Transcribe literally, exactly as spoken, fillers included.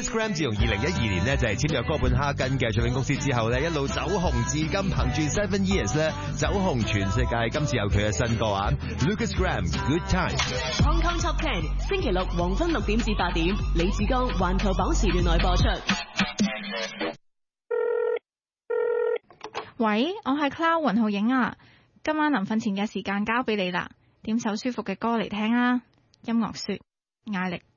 Lucas Graham 自從二零一二年呢，就係簽約哥本哈根嘅唱片公司之後呢，一路走紅至今，憑住 Seven Years 咧走紅全世界。今次有佢嘅新歌啊 ，Lucas Graham Good Time。 Hong Kong Top Ten 星期六黃昏六點至八點，李志剛環球榜時段內播出。 喂，我係 Cloud 雲浩影啊，今晚臨瞓前嘅時間交俾你啦，點首舒服嘅歌嚟聽啊，音樂說，艾力。